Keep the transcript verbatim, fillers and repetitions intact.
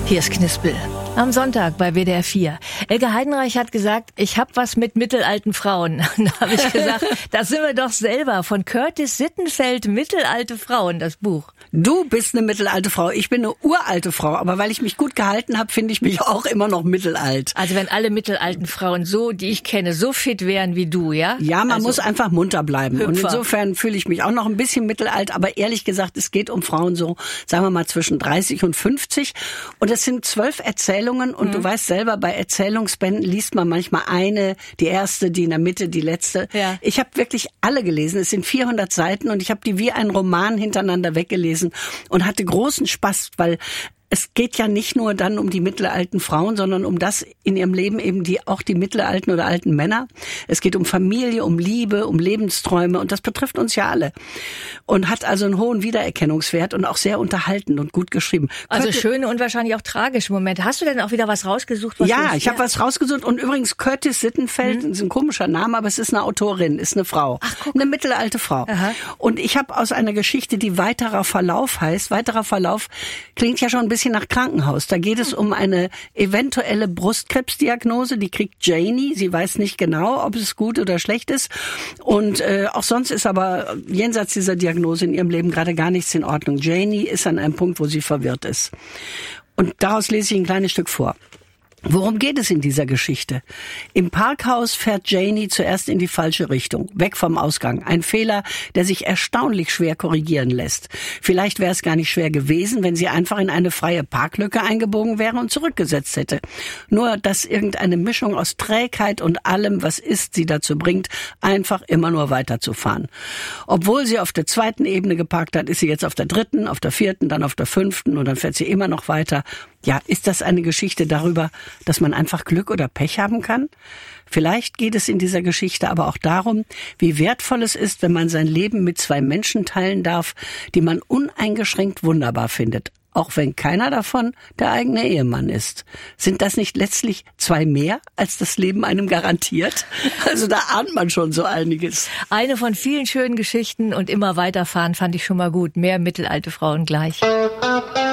Hier ist Knispel. Am Sonntag bei W D R vier. Elke Heidenreich hat gesagt, ich hab was mit mittelalten Frauen. Da habe ich gesagt, das sind wir doch selber. Von Curtis Sittenfeld, Mittelalte Frauen, das Buch. Du bist eine mittelalte Frau, ich bin eine uralte Frau. Aber weil ich mich gut gehalten habe, finde ich mich auch immer noch mittelalt. Also wenn alle mittelalten Frauen so, die ich kenne, so fit wären wie du, ja? Ja, man also, muss einfach munter bleiben. Hüpfer. Und insofern fühle ich mich auch noch ein bisschen mittelalt. Aber ehrlich gesagt, es geht um Frauen so, sagen wir mal, zwischen dreißig und fünfzig. Und es sind zwölf Erzählungen. Und mhm. du weißt selber, bei Erzählungsbänden liest man manchmal eine, die erste, die in der Mitte, die letzte. Ja. Ich habe wirklich alle gelesen. Es sind vierhundert Seiten und ich habe die wie ein Roman hintereinander weggelesen und hatte großen Spaß, weil es geht ja nicht nur dann um die mittelalten Frauen, sondern um das in ihrem Leben eben die auch die mittelalten oder alten Männer. Es geht um Familie, um Liebe, um Lebensträume und das betrifft uns ja alle. Und hat also einen hohen Wiedererkennungswert und auch sehr unterhaltend und gut geschrieben. Also Curtis, schöne und wahrscheinlich auch tragische Momente. Hast du denn auch wieder was rausgesucht? Was ja, du, ich habe ja. was rausgesucht und übrigens Curtis Sittenfeld, hm. ist ein komischer Name, aber es ist eine Autorin, ist eine Frau. Ach, guck. Eine mittelalte Frau. Aha. Und ich habe aus einer Geschichte, die Weiterer Verlauf heißt, Weiterer Verlauf klingt ja schon ein bisschen nach Krankenhaus. Da geht es um eine eventuelle Brustkrebsdiagnose, die kriegt Janie. Sie weiß nicht genau, ob es gut oder schlecht ist. Und äh, auch sonst ist aber jenseits dieser Diagnose in ihrem Leben gerade gar nichts in Ordnung. Janie ist an einem Punkt, wo sie verwirrt ist. Und daraus lese ich ein kleines Stück vor. Worum geht es in dieser Geschichte? Im Parkhaus fährt Janie zuerst in die falsche Richtung, weg vom Ausgang. Ein Fehler, der sich erstaunlich schwer korrigieren lässt. Vielleicht wäre es gar nicht schwer gewesen, wenn sie einfach in eine freie Parklücke eingebogen wäre und zurückgesetzt hätte. Nur, dass irgendeine Mischung aus Trägheit und allem, was ist, sie dazu bringt, einfach immer nur weiterzufahren. Obwohl sie auf der zweiten Ebene geparkt hat, ist sie jetzt auf der dritten, auf der vierten, dann auf der fünften und dann fährt sie immer noch weiter. Ja, ist das eine Geschichte darüber, dass man einfach Glück oder Pech haben kann? Vielleicht geht es in dieser Geschichte aber auch darum, wie wertvoll es ist, wenn man sein Leben mit zwei Menschen teilen darf, die man uneingeschränkt wunderbar findet, auch wenn keiner davon der eigene Ehemann ist. Sind das nicht letztlich zwei mehr, als das Leben einem garantiert? Also da ahnt man schon so einiges. Eine von vielen schönen Geschichten und immer weiterfahren fand ich schon mal gut. Mehr mittelalte Frauen gleich.